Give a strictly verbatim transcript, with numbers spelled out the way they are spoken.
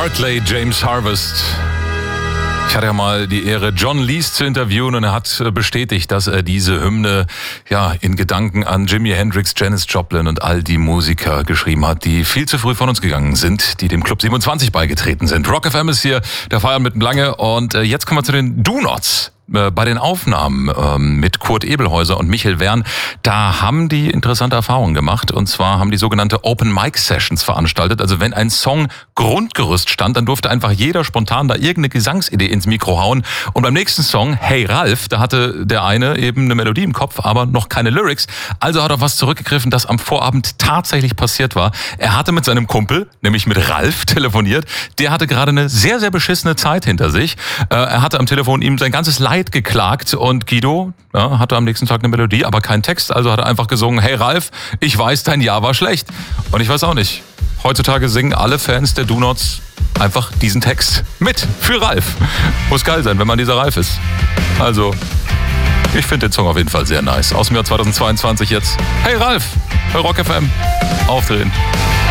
Barclay James Harvest. Ich hatte ja mal die Ehre, John Lees zu interviewen und er hat bestätigt, dass er diese Hymne ja in Gedanken an Jimi Hendrix, Janis Joplin und all die Musiker geschrieben hat, die viel zu früh von uns gegangen sind, die dem Club siebenundzwanzig beigetreten sind. Rock F M ist hier, der Feiern mit dem Lange und jetzt kommen wir zu den Do-Nots. Bei den Aufnahmen ähm, mit Kurt Ebelhäuser und Michael Wern, da haben die interessante Erfahrungen gemacht. Und zwar haben die sogenannte Open Mic Sessions veranstaltet. Also wenn ein Song Grundgerüst stand, dann durfte einfach jeder spontan da irgendeine Gesangsidee ins Mikro hauen. Und beim nächsten Song, Hey Ralf, da hatte der eine eben eine Melodie im Kopf, aber noch keine Lyrics. Also hat er auf was zurückgegriffen, das am Vorabend tatsächlich passiert war. Er hatte mit seinem Kumpel, nämlich mit Ralf, telefoniert. Der hatte gerade eine sehr, sehr beschissene Zeit hinter sich. Äh, er hatte am Telefon ihm sein ganzes Leid geklagt und Guido ja, hatte am nächsten Tag eine Melodie, aber keinen Text. Also hat er einfach gesungen, hey Ralf, ich weiß, dein Jahr war schlecht. Und ich weiß auch nicht. Heutzutage singen alle Fans der Do-Nots einfach diesen Text mit für Ralf. Muss geil sein, wenn man dieser Ralf ist. Also, ich finde den Song auf jeden Fall sehr nice. Aus dem Jahr zweitausendzweiundzwanzig jetzt. Hey Ralf, bei Rock F M. Aufdrehen.